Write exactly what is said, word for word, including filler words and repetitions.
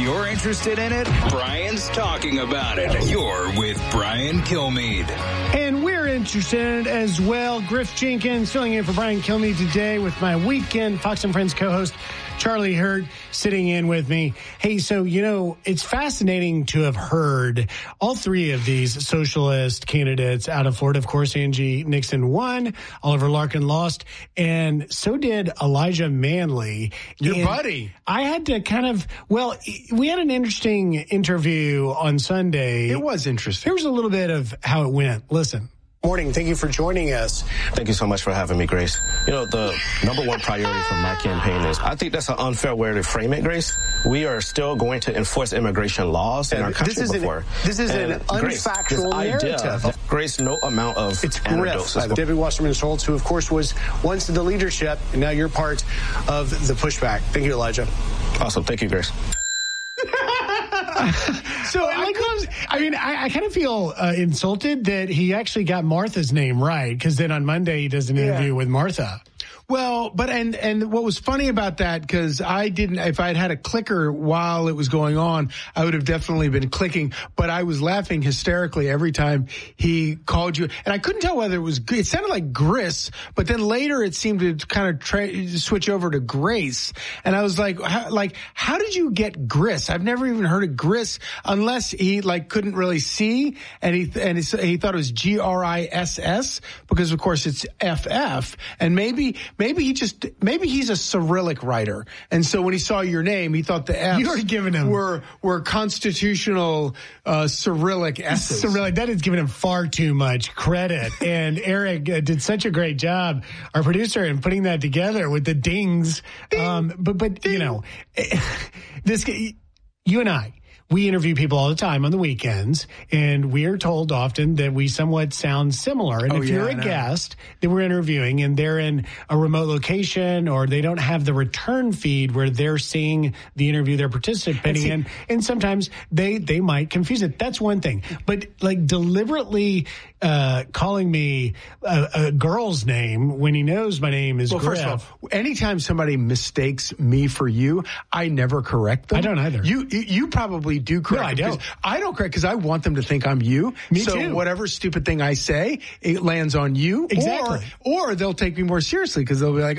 you're interested in it, Brian's talking about it. You're with Brian Kilmeade. And we're interested in it as well. Griff Jenkins filling in for Brian Kilmeade today with my weekend Fox and Friends co-host Charlie Hurt sitting in with me. Hey, so, you know, it's fascinating to have heard all three of these socialist candidates out of Florida. Of course, Angie Nixon won, Oliver Larkin lost, and so did Elijah Manley. Your and buddy. I had to kind of, well, we had an interesting interview on Sunday. It was interesting. Here's a little bit of how it went. Listen. Morning. Thank you for joining us. Thank you so much for having me, Grace. You know, the number one priority for my campaign is, I think that's an unfair way to frame it, Grace. We are still going to enforce immigration laws in our country this is before. An, this is and an Grace, unfactual narrative. Idea, Grace, no amount of It's Griff, uh, David Wasserman Schultz, who, of course, was once in the leadership, and now you're part of the pushback. Thank you, Elijah. Awesome. Thank you, Grace. So I, like, I mean, I, I kind of feel uh, insulted that he actually got Martha's name right, because then on Monday he does an interview yeah. with Martha. Well, but and and what was funny about that, because I didn't, if I had had a clicker while it was going on, I would have definitely been clicking, but I was laughing hysterically every time he called you. And I couldn't tell whether it was, it sounded like Gris, but then later it seemed to kind of tra- switch over to Grace. And I was like, how, like, how did you get Gris? I've never even heard of Gris, unless he like couldn't really see and he, and he, he thought it was G R I S S, because of course it's F F. And maybe, Maybe he just, maybe he's a Cyrillic writer. And so when he saw your name, he thought the F's you were giving him. were, were constitutional, uh, Cyrillic S's. Cyrillic, that is giving him far too much credit. And Eric uh, did such a great job, our producer, in putting that together with the dings. Ding, um, but, but, ding. You know, this, you and I, we interview people all the time on the weekends, and we are told often that we somewhat sound similar. And oh, if yeah, you're a guest that we're interviewing and they're in a remote location, or they don't have the return feed where they're seeing the interview they're participating in, and sometimes they, they might confuse it. That's one thing. But like deliberately uh, calling me a, a girl's name when he knows my name is well, Griff. First of all, anytime somebody mistakes me for you, I never correct them. I don't either. You, you, you probably do correct. No, I don't. I don't correct because I want them to think I'm you. Me so too. Whatever stupid thing I say, it lands on you. Exactly. Or, or they'll take me more seriously because they'll be like,